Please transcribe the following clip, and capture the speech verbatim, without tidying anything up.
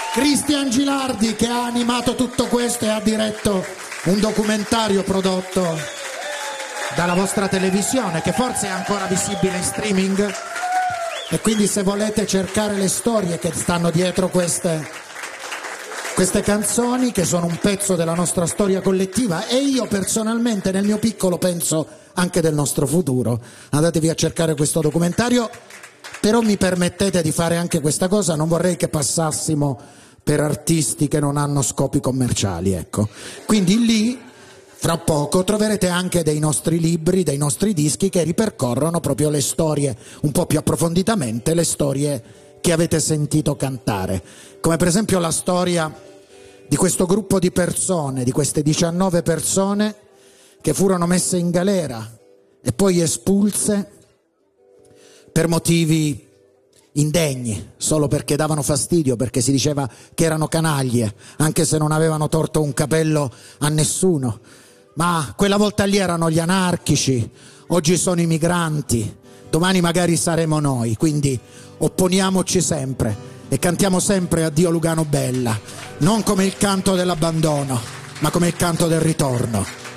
Cristian Gilardi, che ha animato tutto questo e ha diretto un documentario prodotto dalla vostra televisione, che forse è ancora visibile in streaming, e quindi se volete cercare le storie che stanno dietro queste, queste canzoni, che sono un pezzo della nostra storia collettiva, e io personalmente nel mio piccolo penso anche del nostro futuro, andatevi a cercare questo documentario. Però mi permettete di fare anche questa cosa, non vorrei che passassimo per artisti che non hanno scopi commerciali, ecco. Quindi lì, fra poco, troverete anche dei nostri libri, dei nostri dischi che ripercorrono proprio le storie, un po' più approfonditamente, le storie che avete sentito cantare. Come per esempio la storia di questo gruppo di persone, di queste diciannove persone che furono messe in galera e poi espulse per motivi indegni, solo perché davano fastidio, perché si diceva che erano canaglie, anche se non avevano torto un capello a nessuno. Ma quella volta lì erano gli anarchici, oggi sono i migranti, domani magari saremo noi, quindi opponiamoci sempre e cantiamo sempre Addio Lugano Bella, non come il canto dell'abbandono, ma come il canto del ritorno.